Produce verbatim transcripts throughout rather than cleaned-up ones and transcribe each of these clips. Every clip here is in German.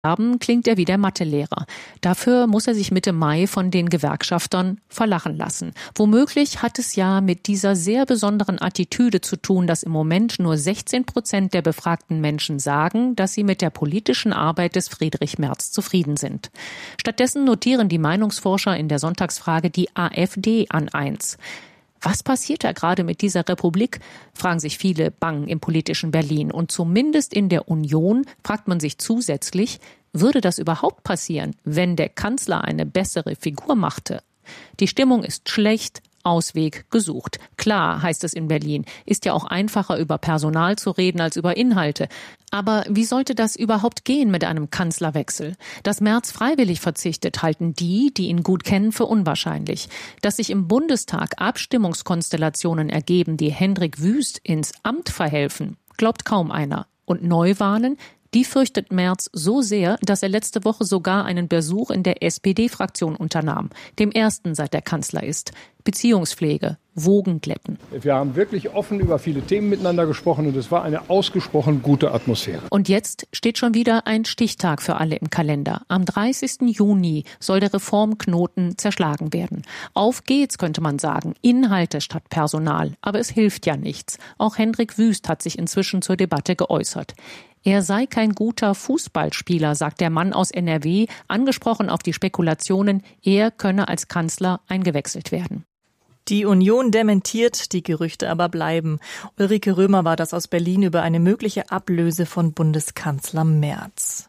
klingt er wie der Mathelehrer. Dafür muss er sich Mitte Mai von den Gewerkschaftern verlachen lassen. Womöglich hat es ja mit dieser sehr besonderen Attitüde zu tun, dass im Moment nur sechzehn Prozent der befragten Menschen sagen, dass sie mit der politischen Arbeit des Friedrich Merz zufrieden sind. Stattdessen notieren die Meinungsforscher in der Sonntagsfrage die AfD an eins. Was passiert da gerade mit dieser Republik, fragen sich viele bang im politischen Berlin. Und zumindest in der Union fragt man sich zusätzlich, würde das überhaupt passieren, wenn der Kanzler eine bessere Figur machte? Die Stimmung ist schlecht, Ausweg gesucht. Klar, heißt es in Berlin, ist ja auch einfacher über Personal zu reden als über Inhalte. Aber wie sollte das überhaupt gehen mit einem Kanzlerwechsel? Dass Merz freiwillig verzichtet, halten die, die ihn gut kennen, für unwahrscheinlich. Dass sich im Bundestag Abstimmungskonstellationen ergeben, die Hendrik Wüst ins Amt verhelfen, glaubt kaum einer. Und Neuwahlen? Die fürchtet Merz so sehr, dass er letzte Woche sogar einen Besuch in der S P D-Fraktion unternahm, dem ersten seit er Kanzler ist. Beziehungspflege, Wogen glätten. Wir haben wirklich offen über viele Themen miteinander gesprochen und es war eine ausgesprochen gute Atmosphäre. Und jetzt steht schon wieder ein Stichtag für alle im Kalender. Am dreißigsten Juni soll der Reformknoten zerschlagen werden. Auf geht's, könnte man sagen. Inhalte statt Personal. Aber es hilft ja nichts. Auch Hendrik Wüst hat sich inzwischen zur Debatte geäußert. Er sei kein guter Fußballspieler, sagt der Mann aus N R W, angesprochen auf die Spekulationen, er könne als Kanzler eingewechselt werden. Die Union dementiert, die Gerüchte aber bleiben. Ulrike Römer war das aus Berlin über eine mögliche Ablöse von Bundeskanzler Merz.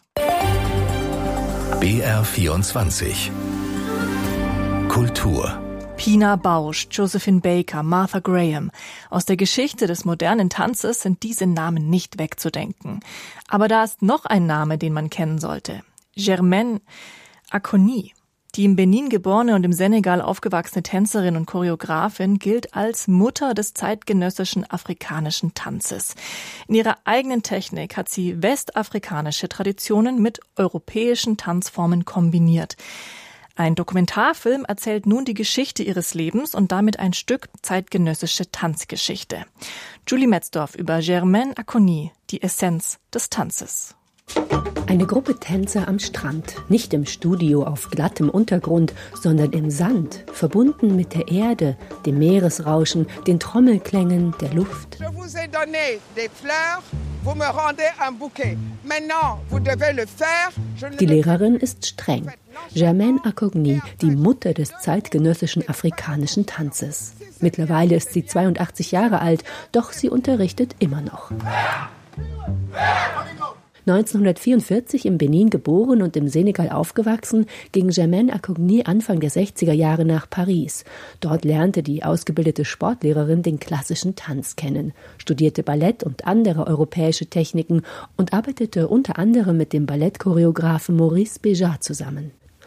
B R vierundzwanzig Kultur. Pina Bausch, Josephine Baker, Martha Graham. Aus der Geschichte des modernen Tanzes sind diese Namen nicht wegzudenken. Aber da ist noch ein Name, den man kennen sollte. Germaine Acogny. Die in Benin geborene und im Senegal aufgewachsene Tänzerin und Choreografin gilt als Mutter des zeitgenössischen afrikanischen Tanzes. In ihrer eigenen Technik hat sie westafrikanische Traditionen mit europäischen Tanzformen kombiniert. Ein Dokumentarfilm erzählt nun die Geschichte ihres Lebens und damit ein Stück zeitgenössische Tanzgeschichte. Julie Metzdorf über Germaine Acogny, die Essenz des Tanzes. Eine Gruppe Tänzer am Strand, nicht im Studio auf glattem Untergrund, sondern im Sand, verbunden mit der Erde, dem Meeresrauschen, den Trommelklängen, der Luft. Je vous ai donné des fleurs, vous me rendez un bouquet. Maintenant, vous devez le faire. Die Lehrerin ist streng. Germaine Acogny, die Mutter des zeitgenössischen afrikanischen Tanzes. Mittlerweile ist sie zweiundachtzig Jahre alt, doch sie unterrichtet immer noch. neunzehnhundertvierundvierzig in Benin geboren und im Senegal aufgewachsen, ging Germaine Acogny Anfang der sechziger Jahre nach Paris. Dort lernte die ausgebildete Sportlehrerin den klassischen Tanz kennen, studierte Ballett und andere europäische Techniken und arbeitete unter anderem mit dem Ballettchoreografen Maurice Béjart zusammen.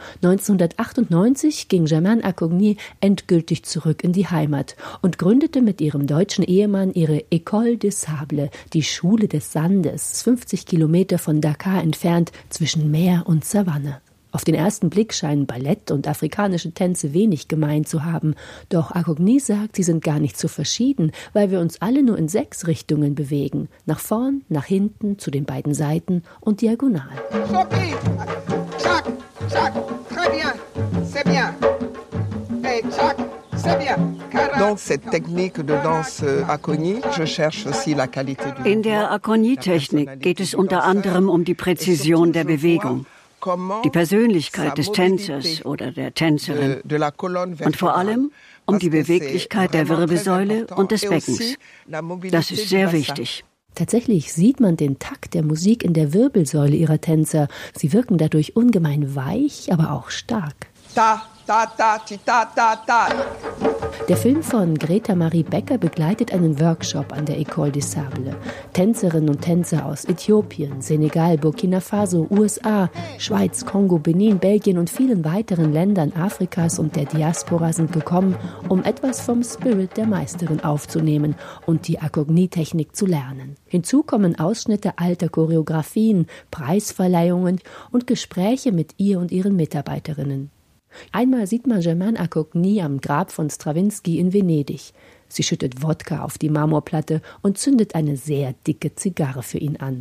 neunzehnhundertachtundneunzig ging Germaine Acogny endgültig zurück in die Heimat und gründete mit ihrem deutschen Ehemann ihre École des Sables, die Schule des Sandes, fünfzig Kilometer von Dakar entfernt zwischen Meer und Savanne. Auf den ersten Blick scheinen Ballett und afrikanische Tänze wenig gemein zu haben. Doch Acogny sagt, sie sind gar nicht so verschieden, weil wir uns alle nur in sechs Richtungen bewegen. Nach vorn, nach hinten, zu den beiden Seiten und diagonal. Sophie, Jack, Jack, très bien, c'est bien. Hey, Jack, c'est bien. Dans cette technique de danse Acogny, je cherche aussi la qualité du. In der Acogny-Technik geht es unter anderem um die Präzision der Bewegung, die Persönlichkeit des Tänzers oder der Tänzerin und vor allem um die Beweglichkeit der Wirbelsäule und des Beckens. Das ist sehr wichtig. Tatsächlich sieht man den Takt der Musik in der Wirbelsäule ihrer Tänzer. Sie wirken dadurch ungemein weich, aber auch stark. Ta, ta, ta, ti, ta, ta, ta. Der Film von Greta Marie Becker begleitet einen Workshop an der École des Sables. Tänzerinnen und Tänzer aus Äthiopien, Senegal, Burkina Faso, U S A, Schweiz, Kongo, Benin, Belgien und vielen weiteren Ländern Afrikas und der Diaspora sind gekommen, um etwas vom Spirit der Meisterin aufzunehmen und die Acogny-Technik zu lernen. Hinzu kommen Ausschnitte alter Choreografien, Preisverleihungen und Gespräche mit ihr und ihren Mitarbeiterinnen. Einmal sieht man Germaine Acogny am Grab von Strawinsky in Venedig. Sie schüttet Wodka auf die Marmorplatte und zündet eine sehr dicke Zigarre für ihn an.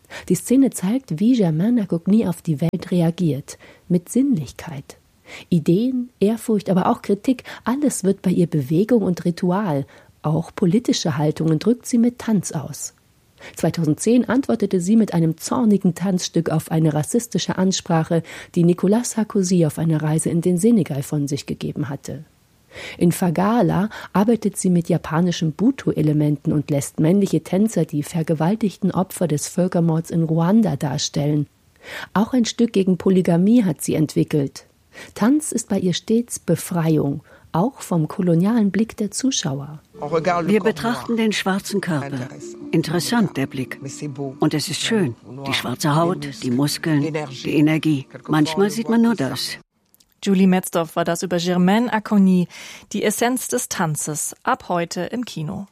Die Szene zeigt, wie Germaine Acogny auf die Welt reagiert, mit Sinnlichkeit. Ideen, Ehrfurcht, aber auch Kritik, alles wird bei ihr Bewegung und Ritual. Auch politische Haltungen drückt sie mit Tanz aus. zweitausendzehn antwortete sie mit einem zornigen Tanzstück auf eine rassistische Ansprache, die Nicolas Sarkozy auf einer Reise in den Senegal von sich gegeben hatte. In Fagala arbeitet sie mit japanischen Buto-Elementen und lässt männliche Tänzer die vergewaltigten Opfer des Völkermords in Ruanda darstellen. Auch ein Stück gegen Polygamie hat sie entwickelt. Tanz ist bei ihr stets Befreiung, auch vom kolonialen Blick der Zuschauer. Wir betrachten den schwarzen Körper. Interessant, der Blick. Und es ist schön. Die schwarze Haut, die Muskeln, die Energie. Manchmal sieht man nur das. Julie Metzdorf war das über Germaine Acogny, die Essenz des Tanzes, ab heute im Kino.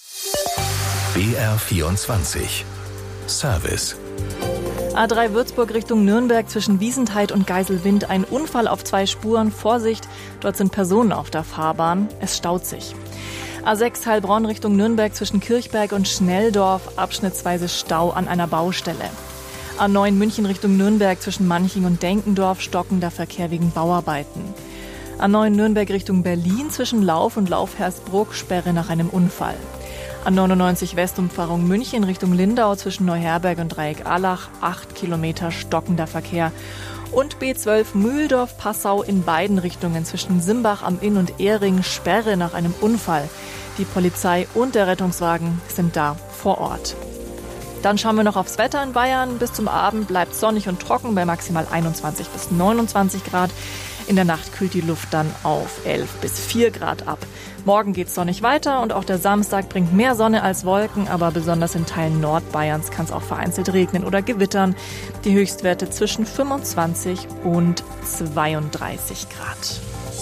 B R vierundzwanzig Service. A drei Würzburg Richtung Nürnberg zwischen Wiesentheid und Geiselwind. Ein Unfall auf zwei Spuren. Vorsicht, dort sind Personen auf der Fahrbahn. Es staut sich. A sechs Heilbronn Richtung Nürnberg zwischen Kirchberg und Schnelldorf. Abschnittsweise Stau an einer Baustelle. A neun München Richtung Nürnberg zwischen Manching und Denkendorf, stockender Verkehr wegen Bauarbeiten. A neun Nürnberg Richtung Berlin zwischen Lauf und Laufhersbruck, Sperre nach einem Unfall. A neunundneunzig Westumfahrung München Richtung Lindau zwischen Neuherberg und Dreieck-Allach, acht Kilometer stockender Verkehr. Und B zwölf Mühldorf-Passau in beiden Richtungen zwischen Simbach am Inn und Ehring, Sperre nach einem Unfall. Die Polizei und der Rettungswagen sind da vor Ort. Dann schauen wir noch aufs Wetter in Bayern. Bis zum Abend bleibt sonnig und trocken bei maximal einundzwanzig bis neunundzwanzig Grad. In der Nacht kühlt die Luft dann auf elf bis vier Grad ab. Morgen geht's sonnig weiter und auch der Samstag bringt mehr Sonne als Wolken, aber besonders in Teilen Nordbayerns kann es auch vereinzelt regnen oder gewittern. Die Höchstwerte zwischen fünfundzwanzig und zweiunddreißig Grad.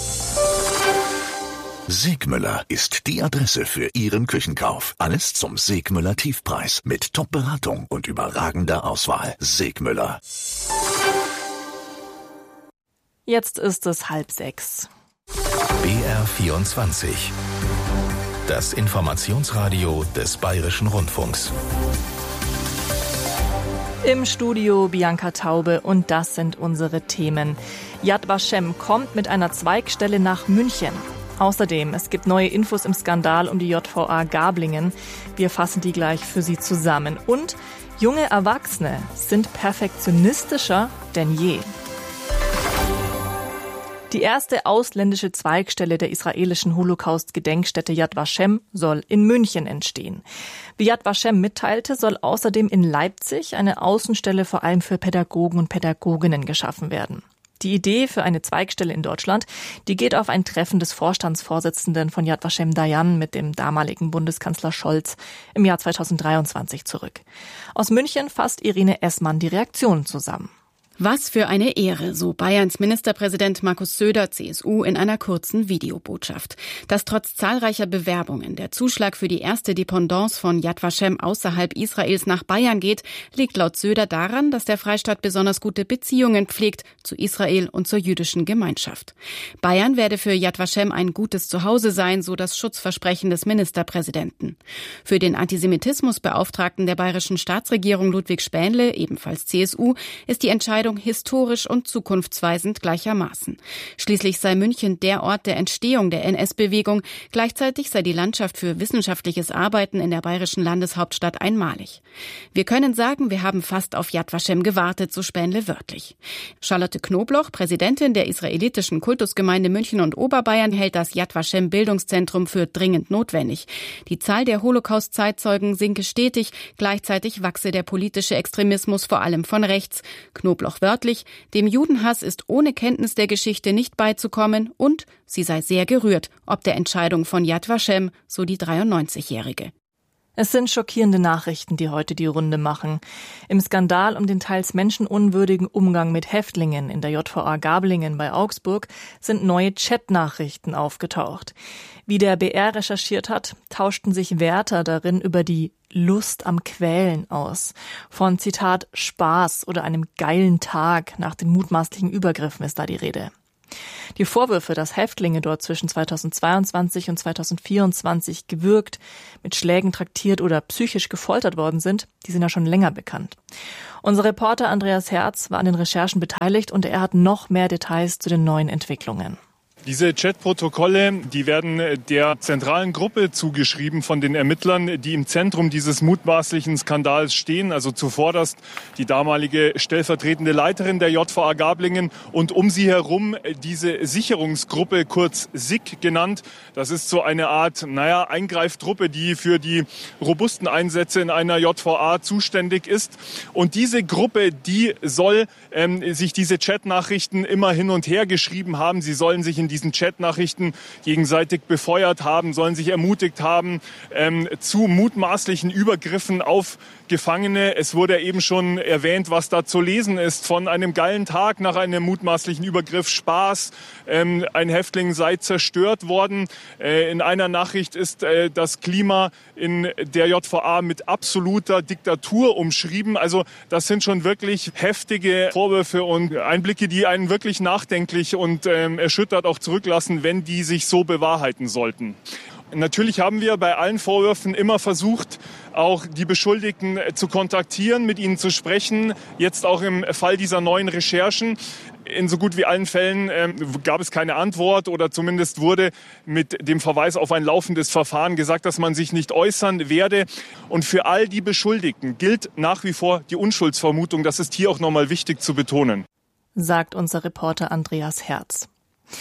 Segmüller ist die Adresse für Ihren Küchenkauf. Alles zum Segmüller Tiefpreis mit Top-Beratung und überragender Auswahl. Segmüller. Jetzt ist es halb sechs. B R vierundzwanzig. Das Informationsradio des Bayerischen Rundfunks. Im Studio Bianca Taube und das sind unsere Themen. Yad Vashem kommt mit einer Zweigstelle nach München. Außerdem, es gibt neue Infos im Skandal um die J V A Gablingen. Wir fassen die gleich für Sie zusammen. Und junge Erwachsene sind perfektionistischer denn je. Die erste ausländische Zweigstelle der israelischen Holocaust-Gedenkstätte Yad Vashem soll in München entstehen. Wie Yad Vashem mitteilte, soll außerdem in Leipzig eine Außenstelle vor allem für Pädagogen und Pädagoginnen geschaffen werden. Die Idee für eine Zweigstelle in Deutschland, die geht auf ein Treffen des Vorstandsvorsitzenden von Yad Vashem Dayan mit dem damaligen Bundeskanzler Scholz im Jahr zweitausenddreiundzwanzig zurück. Aus München fasst Irene Essmann die Reaktionen zusammen. Was für eine Ehre, so Bayerns Ministerpräsident Markus Söder, C S U, in einer kurzen Videobotschaft. Dass trotz zahlreicher Bewerbungen der Zuschlag für die erste Dependance von Yad Vashem außerhalb Israels nach Bayern geht, liegt laut Söder daran, dass der Freistaat besonders gute Beziehungen pflegt zu Israel und zur jüdischen Gemeinschaft. Bayern werde für Yad Vashem ein gutes Zuhause sein, so das Schutzversprechen des Ministerpräsidenten. Für den Antisemitismusbeauftragten der bayerischen Staatsregierung Ludwig Spähnle, ebenfalls C S U, ist die Entscheidung historisch und zukunftsweisend gleichermaßen. Schließlich sei München der Ort der Entstehung der N S-Bewegung. Gleichzeitig sei die Landschaft für wissenschaftliches Arbeiten in der bayerischen Landeshauptstadt einmalig. Wir können sagen, wir haben fast auf Yad Vashem gewartet, so Spähnle wörtlich. Charlotte Knobloch, Präsidentin der israelitischen Kultusgemeinde München und Oberbayern, hält das Yad Vashem Bildungszentrum für dringend notwendig. Die Zahl der Holocaust-Zeitzeugen sinke stetig, gleichzeitig wachse der politische Extremismus vor allem von rechts. Knobloch wörtlich, dem Judenhass ist ohne Kenntnis der Geschichte nicht beizukommen und sie sei sehr gerührt, ob der Entscheidung von Yad Vashem, so die dreiundneunzigjährige. Es sind schockierende Nachrichten, die heute die Runde machen. Im Skandal um den teils menschenunwürdigen Umgang mit Häftlingen in der J V A Gablingen bei Augsburg sind neue Chatnachrichten aufgetaucht. Wie der B R recherchiert hat, tauschten sich Wärter darin über die Lust am Quälen aus. Von, Zitat, Spaß oder einem geilen Tag nach den mutmaßlichen Übergriffen ist da die Rede. Die Vorwürfe, dass Häftlinge dort zwischen zweitausendzweiundzwanzig und zweitausendvierundzwanzig gewürgt, mit Schlägen traktiert oder psychisch gefoltert worden sind, die sind ja schon länger bekannt. Unser Reporter Andreas Herz war an den Recherchen beteiligt und er hat noch mehr Details zu den neuen Entwicklungen. Diese Chatprotokolle, die werden der zentralen Gruppe zugeschrieben von den Ermittlern, die im Zentrum dieses mutmaßlichen Skandals stehen. Also zuvorderst die damalige stellvertretende Leiterin der J V A Gablingen und um sie herum diese Sicherungsgruppe, kurz S I G genannt. Das ist so eine Art, naja, Eingreiftruppe, die für die robusten Einsätze in einer J V A zuständig ist. Und diese Gruppe, die soll ähm, sich diese Chatnachrichten immer hin und her geschrieben haben. Sie sollen sich in diesen Chatnachrichten gegenseitig befeuert haben, sollen sich ermutigt haben ähm, zu mutmaßlichen Übergriffen auf Gefangene. Es wurde eben schon erwähnt, was da zu lesen ist von einem geilen Tag nach einem mutmaßlichen Übergriff, Spaß, ähm, ein Häftling sei zerstört worden. Äh, in einer Nachricht ist äh, das Klima in der J V A mit absoluter Diktatur umschrieben. Also das sind schon wirklich heftige Vorwürfe und Einblicke, die einen wirklich nachdenklich und ähm, erschüttert auch zurücklassen, wenn die sich so bewahrheiten sollten. Natürlich haben wir bei allen Vorwürfen immer versucht, auch die Beschuldigten zu kontaktieren, mit ihnen zu sprechen. Jetzt auch im Fall dieser neuen Recherchen. In so gut wie allen Fällen äh, gab es keine Antwort oder zumindest wurde mit dem Verweis auf ein laufendes Verfahren gesagt, dass man sich nicht äußern werde. Und für all die Beschuldigten gilt nach wie vor die Unschuldsvermutung. Das ist hier auch nochmal wichtig zu betonen. Sagt unser Reporter Andreas Herz.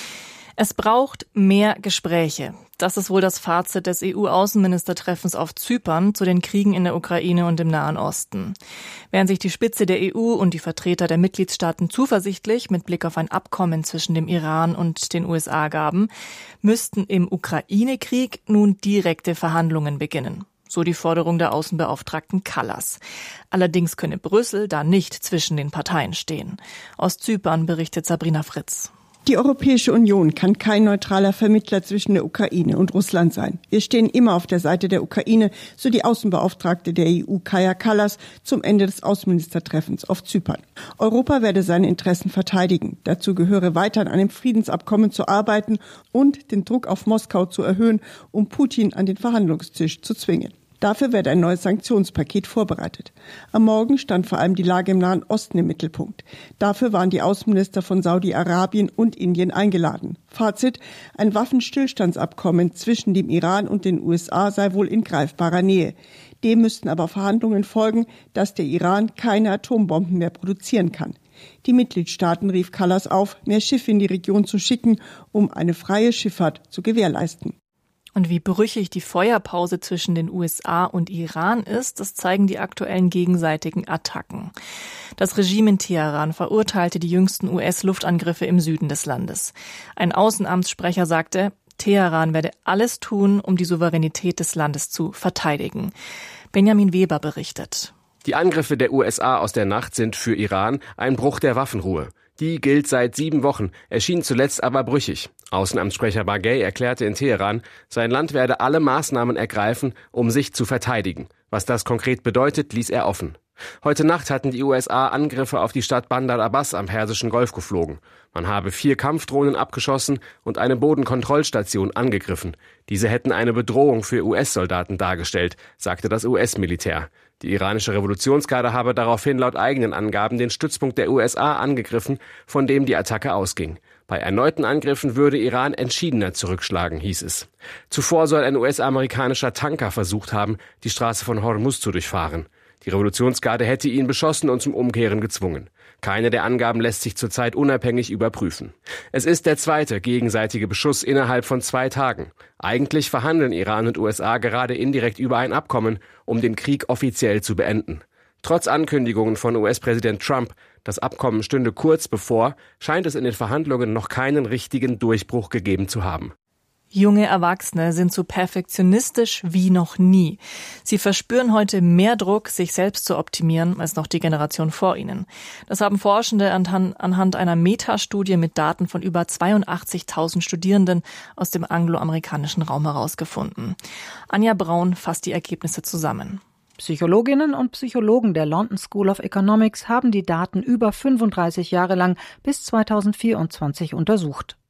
Es braucht mehr Gespräche. Das ist wohl das Fazit des E U-Außenministertreffens auf Zypern zu den Kriegen in der Ukraine und im Nahen Osten. Während sich die Spitze der E U und die Vertreter der Mitgliedstaaten zuversichtlich mit Blick auf ein Abkommen zwischen dem Iran und den U S A gaben, müssten im Ukraine-Krieg nun direkte Verhandlungen beginnen. So die Forderung der Außenbeauftragten Kallas. Allerdings könne Brüssel da nicht zwischen den Parteien stehen. Aus Zypern berichtet Sabrina Fritz. Die Europäische Union kann kein neutraler Vermittler zwischen der Ukraine und Russland sein. Wir stehen immer auf der Seite der Ukraine, so die Außenbeauftragte der E U Kaja Kallas zum Ende des Außenministertreffens auf Zypern. Europa werde seine Interessen verteidigen. Dazu gehöre weiter an einem Friedensabkommen zu arbeiten und den Druck auf Moskau zu erhöhen, um Putin an den Verhandlungstisch zu zwingen. Dafür werde ein neues Sanktionspaket vorbereitet. Am Morgen stand vor allem die Lage im Nahen Osten im Mittelpunkt. Dafür waren die Außenminister von Saudi-Arabien und Indien eingeladen. Fazit: Ein Waffenstillstandsabkommen zwischen dem Iran und den U S A sei wohl in greifbarer Nähe. Dem müssten aber Verhandlungen folgen, dass der Iran keine Atombomben mehr produzieren kann. Die Mitgliedstaaten rief Kallas auf, mehr Schiffe in die Region zu schicken, um eine freie Schifffahrt zu gewährleisten. Und wie brüchig die Feuerpause zwischen den U S A und Iran ist, das zeigen die aktuellen gegenseitigen Attacken. Das Regime in Teheran verurteilte die jüngsten U S-Luftangriffe im Süden des Landes. Ein Außenamtssprecher sagte, Teheran werde alles tun, um die Souveränität des Landes zu verteidigen. Benjamin Weber berichtet. Die Angriffe der U S A aus der Nacht sind für Iran ein Bruch der Waffenruhe. Die gilt seit sieben Wochen, erschien zuletzt aber brüchig. Außenamtssprecher Baghei erklärte in Teheran, sein Land werde alle Maßnahmen ergreifen, um sich zu verteidigen. Was das konkret bedeutet, ließ er offen. Heute Nacht hatten die U S A Angriffe auf die Stadt Bandar Abbas am Persischen Golf geflogen. Man habe vier Kampfdrohnen abgeschossen und eine Bodenkontrollstation angegriffen. Diese hätten eine Bedrohung für U S-Soldaten dargestellt, sagte das U S-Militär. Die iranische Revolutionsgarde habe daraufhin laut eigenen Angaben den Stützpunkt der U S A angegriffen, von dem die Attacke ausging. Bei erneuten Angriffen würde Iran entschiedener zurückschlagen, hieß es. Zuvor soll ein U S-amerikanischer Tanker versucht haben, die Straße von Hormuz zu durchfahren. Die Revolutionsgarde hätte ihn beschossen und zum Umkehren gezwungen. Keine der Angaben lässt sich zurzeit unabhängig überprüfen. Es ist der zweite gegenseitige Beschuss innerhalb von zwei Tagen. Eigentlich verhandeln Iran und U S A gerade indirekt über ein Abkommen, um den Krieg offiziell zu beenden. Trotz Ankündigungen von U S-Präsident Trump, das Abkommen stünde kurz bevor, scheint es in den Verhandlungen noch keinen richtigen Durchbruch gegeben zu haben. Junge Erwachsene sind so perfektionistisch wie noch nie. Sie verspüren heute mehr Druck, sich selbst zu optimieren, als noch die Generation vor ihnen. Das haben Forschende anhand einer Metastudie mit Daten von über zweiundachtzigtausend Studierenden aus dem angloamerikanischen Raum herausgefunden. Anja Braun fasst die Ergebnisse zusammen. Psychologinnen und Psychologen der London School of Economics haben die Daten über fünfunddreißig Jahre lang bis zweitausendvierundzwanzig untersucht.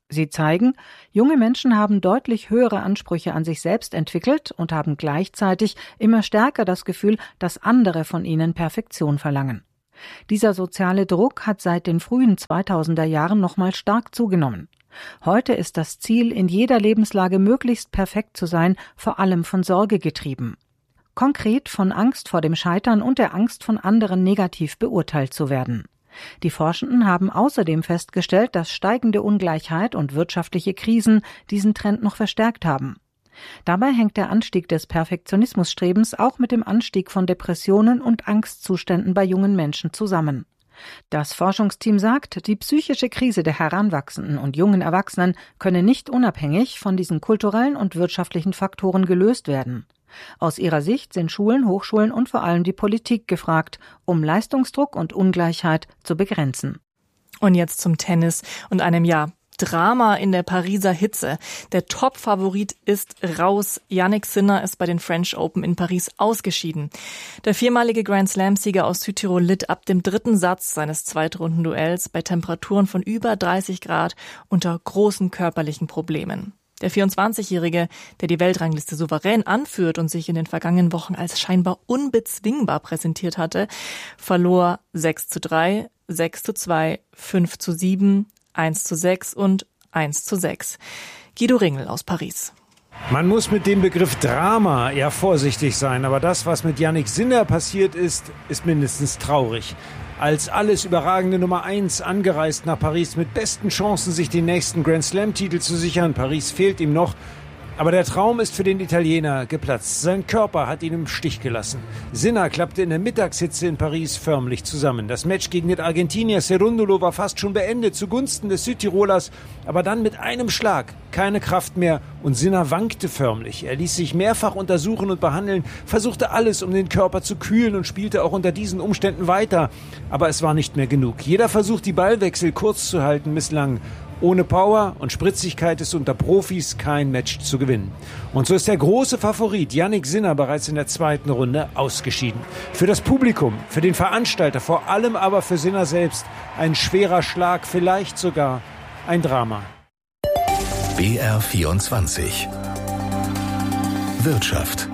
Sie zeigen, junge Menschen haben deutlich höhere Ansprüche an sich selbst entwickelt und haben gleichzeitig immer stärker das Gefühl, dass andere von ihnen Perfektion verlangen. Dieser soziale Druck hat seit den frühen zweitausender Jahren nochmal stark zugenommen. Heute ist das Ziel, in jeder Lebenslage möglichst perfekt zu sein, vor allem von Sorge getrieben. Konkret von Angst vor dem Scheitern und der Angst, von anderen negativ beurteilt zu werden. Die Forschenden haben außerdem festgestellt, dass steigende Ungleichheit und wirtschaftliche Krisen diesen Trend noch verstärkt haben. Dabei hängt der Anstieg des Perfektionismusstrebens auch mit dem Anstieg von Depressionen und Angstzuständen bei jungen Menschen zusammen. Das Forschungsteam sagt, die psychische Krise der heranwachsenden und jungen Erwachsenen könne nicht unabhängig von diesen kulturellen und wirtschaftlichen Faktoren gelöst werden. Aus ihrer Sicht sind Schulen, Hochschulen und vor allem die Politik gefragt, um Leistungsdruck und Ungleichheit zu begrenzen. Und jetzt zum Tennis und einem Jahr Drama in der Pariser Hitze. Der Top-Favorit ist raus. Jannik Sinner ist bei den French Open in Paris ausgeschieden. Der viermalige Grand-Slam-Sieger aus Südtirol litt ab dem dritten Satz seines Zweitrundenduells bei Temperaturen von über dreißig Grad unter großen körperlichen Problemen. Der vierundzwanzigjährige, der die Weltrangliste souverän anführt und sich in den vergangenen Wochen als scheinbar unbezwingbar präsentiert hatte, verlor sechs zu drei, sechs zu zwei, fünf zu sieben, eins zu sechs und eins zu sechs. Guido Ringel aus Paris. Man muss mit dem Begriff Drama eher vorsichtig sein, aber das, was mit Jannik Sinner passiert ist, ist mindestens traurig. Als alles überragende Nummer eins angereist nach Paris mit besten Chancen, sich den nächsten Grand-Slam-Titel zu sichern. Paris fehlt ihm noch. Aber der Traum ist für den Italiener geplatzt. Sein Körper hat ihn im Stich gelassen. Sinner klappte in der Mittagshitze in Paris förmlich zusammen. Das Match gegen den Argentinier Cerúndolo war fast schon beendet zugunsten des Südtirolers. Aber dann mit einem Schlag keine Kraft mehr und Sinner wankte förmlich. Er ließ sich mehrfach untersuchen und behandeln, versuchte alles, um den Körper zu kühlen und spielte auch unter diesen Umständen weiter. Aber es war nicht mehr genug. Jeder Versuch, die Ballwechsel kurz zu halten, misslang. Ohne Power und Spritzigkeit ist unter Profis kein Match zu gewinnen. Und so ist der große Favorit Jannik Sinner bereits in der zweiten Runde ausgeschieden. Für das Publikum, für den Veranstalter, vor allem aber für Sinner selbst ein schwerer Schlag, vielleicht sogar ein Drama. B R vierundzwanzig Wirtschaft.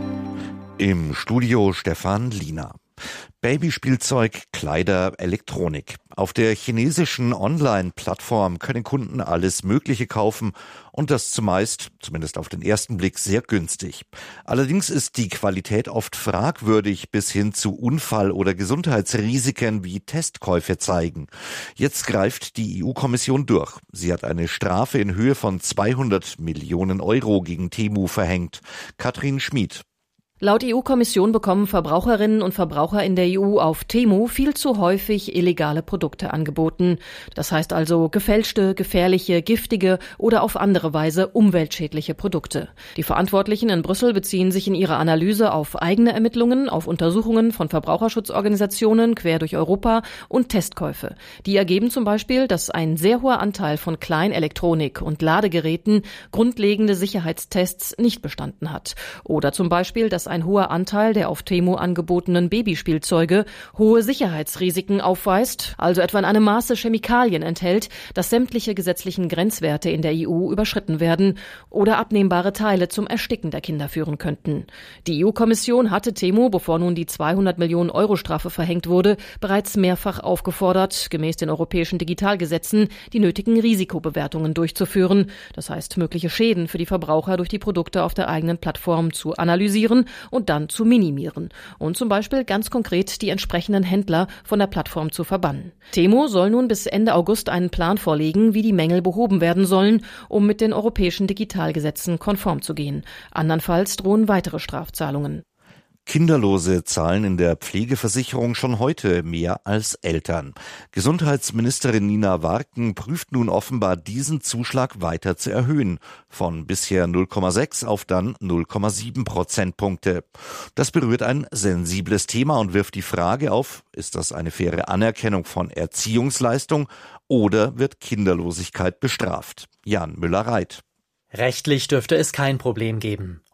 Im Studio Stefan Liener. Babyspielzeug, Kleider, Elektronik. Auf der chinesischen Online-Plattform können Kunden alles Mögliche kaufen und das zumeist, zumindest auf den ersten Blick, sehr günstig. Allerdings ist die Qualität oft fragwürdig bis hin zu Unfall- oder Gesundheitsrisiken, wie Testkäufe zeigen. Jetzt greift die E U-Kommission durch. Sie hat eine Strafe in Höhe von zweihundert Millionen Euro gegen Temu verhängt. Katrin Schmid. Laut E U-Kommission bekommen Verbraucherinnen und Verbraucher in der E U auf Temu viel zu häufig illegale Produkte angeboten. Das heißt also gefälschte, gefährliche, giftige oder auf andere Weise umweltschädliche Produkte. Die Verantwortlichen in Brüssel beziehen sich in ihrer Analyse auf eigene Ermittlungen, auf Untersuchungen von Verbraucherschutzorganisationen quer durch Europa und Testkäufe. Die ergeben zum Beispiel, dass ein sehr hoher Anteil von Kleinelektronik und Ladegeräten grundlegende Sicherheitstests nicht bestanden hat. Oder zum Beispiel, dass ein hoher Anteil der auf Temu angebotenen Babyspielzeuge hohe Sicherheitsrisiken aufweist, also etwa in einem Maße Chemikalien enthält, dass sämtliche gesetzlichen Grenzwerte in der E U überschritten werden oder abnehmbare Teile zum Ersticken der Kinder führen könnten. Die E U-Kommission hatte Temu, bevor nun die zweihundert Millionen Euro Strafe verhängt wurde, bereits mehrfach aufgefordert, gemäß den europäischen Digitalgesetzen die nötigen Risikobewertungen durchzuführen, das heißt mögliche Schäden für die Verbraucher durch die Produkte auf der eigenen Plattform zu analysieren und dann zu minimieren und zum Beispiel ganz konkret die entsprechenden Händler von der Plattform zu verbannen. Temu soll nun bis Ende August einen Plan vorlegen, wie die Mängel behoben werden sollen, um mit den europäischen Digitalgesetzen konform zu gehen. Andernfalls drohen weitere Strafzahlungen. Kinderlose zahlen in der Pflegeversicherung schon heute mehr als Eltern. Gesundheitsministerin Nina Warken prüft nun offenbar, diesen Zuschlag weiter zu erhöhen. Von bisher null Komma sechs auf dann null Komma sieben Prozentpunkte. Das berührt ein sensibles Thema und wirft die Frage auf, ist das eine faire Anerkennung von Erziehungsleistung oder wird Kinderlosigkeit bestraft? Jan Müller-Reit. Rechtlich dürfte es kein Problem geben.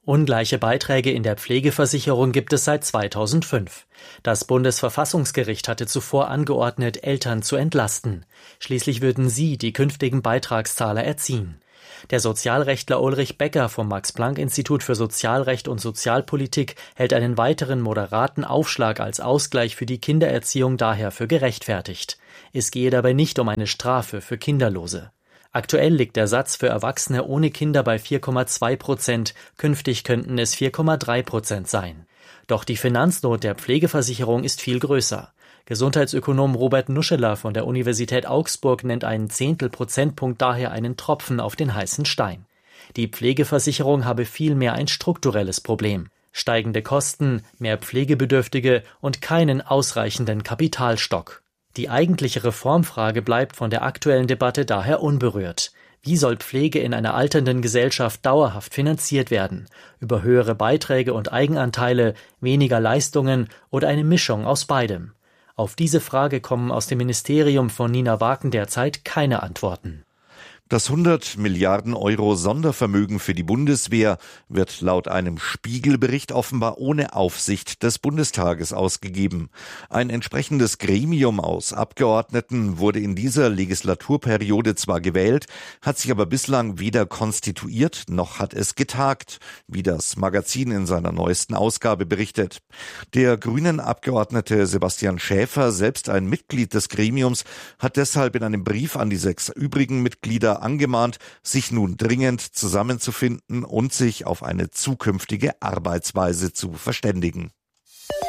Ungleiche Beiträge in der Pflegeversicherung gibt es seit zweitausendfünf. Das Bundesverfassungsgericht hatte zuvor angeordnet, Eltern zu entlasten. Schließlich würden sie die künftigen Beitragszahler erziehen. Der Sozialrechtler Ulrich Becker vom Max-Planck-Institut für Sozialrecht und Sozialpolitik hält einen weiteren moderaten Aufschlag als Ausgleich für die Kindererziehung daher für gerechtfertigt. Es gehe dabei nicht um eine Strafe für Kinderlose. Aktuell liegt der Satz für Erwachsene ohne Kinder bei vier Komma zwei Prozent, künftig könnten es vier Komma drei Prozent sein. Doch die Finanznot der Pflegeversicherung ist viel größer. Gesundheitsökonom Robert Nuscheler von der Universität Augsburg nennt einen Zehntel-Prozentpunkt daher einen Tropfen auf den heißen Stein. Die Pflegeversicherung habe vielmehr ein strukturelles Problem. Steigende Kosten, mehr Pflegebedürftige und keinen ausreichenden Kapitalstock. Die eigentliche Reformfrage bleibt von der aktuellen Debatte daher unberührt. Wie soll Pflege in einer alternden Gesellschaft dauerhaft finanziert werden? Über höhere Beiträge und Eigenanteile, weniger Leistungen oder eine Mischung aus beidem? Auf diese Frage kommen aus dem Ministerium von Nina Waken derzeit keine Antworten. Das hundert Milliarden Euro Sondervermögen für die Bundeswehr wird laut einem Spiegelbericht offenbar ohne Aufsicht des Bundestages ausgegeben. Ein entsprechendes Gremium aus Abgeordneten wurde in dieser Legislaturperiode zwar gewählt, hat sich aber bislang weder konstituiert noch hat es getagt, wie das Magazin in seiner neuesten Ausgabe berichtet. Der grünen Abgeordnete Sebastian Schäfer, selbst ein Mitglied des Gremiums, hat deshalb in einem Brief an die sechs übrigen Mitglieder angemahnt, sich nun dringend zusammenzufinden und sich auf eine zukünftige Arbeitsweise zu verständigen.